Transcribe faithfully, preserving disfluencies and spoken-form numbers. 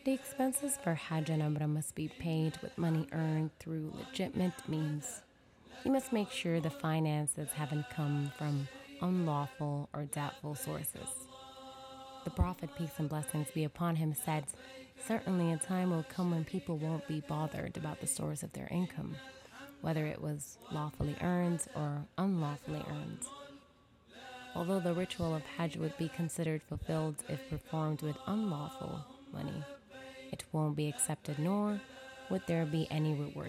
The expenses for Hajj and Umrah must be paid with money earned through legitimate means. You must make sure the finances haven't come from unlawful or doubtful sources. The Prophet, peace and blessings be upon him, said, "Certainly a time will come when people won't be bothered about the source of their income, whether it was lawfully earned or unlawfully earned." Although the ritual of Hajj would be considered fulfilled if performed with unlawful money, it won't be accepted, nor would there be any reward